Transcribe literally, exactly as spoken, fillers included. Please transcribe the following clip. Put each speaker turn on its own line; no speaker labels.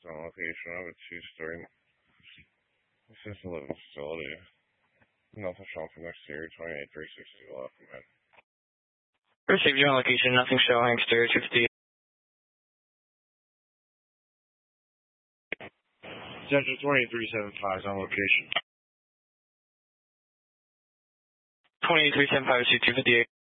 On location of a two-story assisted living facility. Nothing showing from exterior, twenty-eight three sixty left from it.
Received you on location, nothing showing exterior two fifty.
Central twenty-three seventy-five is on location.
twenty-eight three seventy-five is two fifty-eight.